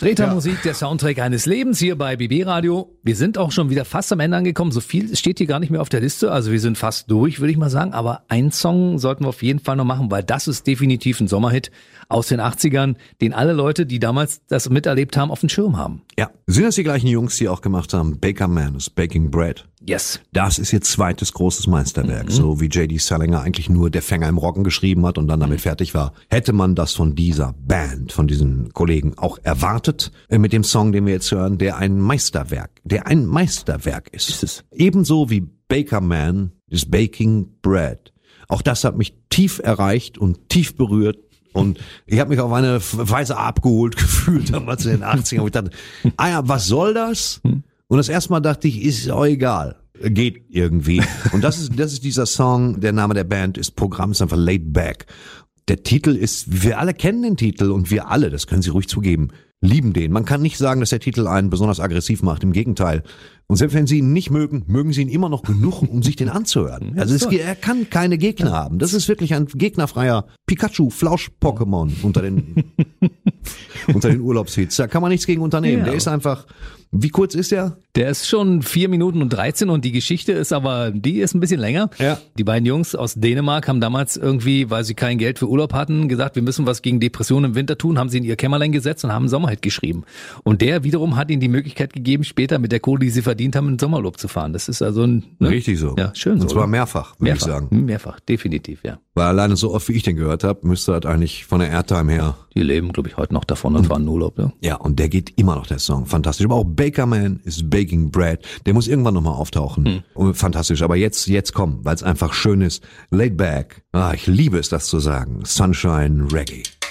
Drehter-Musik, der Soundtrack eines Lebens hier bei BB Radio. Wir sind auch schon wieder fast am Ende angekommen. So viel steht hier gar nicht mehr auf der Liste. Also wir sind fast durch, würde ich mal sagen. Aber einen Song sollten wir auf jeden Fall noch machen, weil das ist definitiv ein Sommerhit aus den 80ern, den alle Leute, die damals das miterlebt haben, auf dem Schirm haben. Ja, sind das die gleichen Jungs, die auch gemacht haben Baker Man is Baking Bread? Yes. Das ist ihr zweites großes Meisterwerk, so wie J.D. Salinger eigentlich nur Der Fänger im Roggen geschrieben hat und dann damit fertig war. Hätte man das von dieser Band, von diesen Kollegen auch erwartet, mit dem Song, den wir jetzt hören, der ein Meisterwerk ist. Ist es. Ebenso wie Baker Man is Baking Bread. Auch das hat mich tief erreicht und tief berührt. Und ich habe mich auf eine Weise abgeholt gefühlt damals in den 80ern. Und ich dachte, was soll das? Und das erste Mal dachte ich, ist auch egal. Geht irgendwie. Und das ist dieser Song, der Name der Band ist Programm, ist einfach Laid Back. Der Titel ist, wir alle kennen den Titel und wir alle, das können Sie ruhig zugeben, lieben den. Man kann nicht sagen, dass der Titel einen besonders aggressiv macht, im Gegenteil. Und selbst wenn Sie ihn nicht mögen, mögen Sie ihn immer noch genug, um sich den anzuhören. Also er kann keine Gegner haben. Das ist wirklich ein gegnerfreier Pikachu-Flausch-Pokémon unter den Urlaubshits. Da kann man nichts gegen unternehmen. Ja. Der ist einfach, wie kurz ist der? Der ist schon 4 Minuten und 13 und die Geschichte ist die ist ein bisschen länger. Ja. Die beiden Jungs aus Dänemark haben damals irgendwie, weil sie kein Geld für Urlaub hatten, gesagt, wir müssen was gegen Depressionen im Winter tun, haben sie in ihr Kämmerlein gesetzt und haben einen Sommerhit geschrieben. Und der wiederum hat ihnen die Möglichkeit gegeben, später mit der Kohle, die sie verdient haben, in den Sommerurlaub zu fahren. Das ist also Richtig so. Ja, schön so. Und zwar oder? mehrfach, würde ich sagen. Mehrfach, definitiv, ja. Weil alleine so oft, wie ich den gehört habe, müsste das eigentlich von der Airtime her. Die leben, glaube ich, heute noch davon und fahren in Urlaub, ja. Ja, und der geht immer noch, der Song. Fantastisch. Aber auch Baker Man is Baking Bread. Der muss irgendwann nochmal auftauchen. Und fantastisch. Aber jetzt komm, weil es einfach schön ist. Laid back. Ich liebe es, das zu sagen. Sunshine Reggae.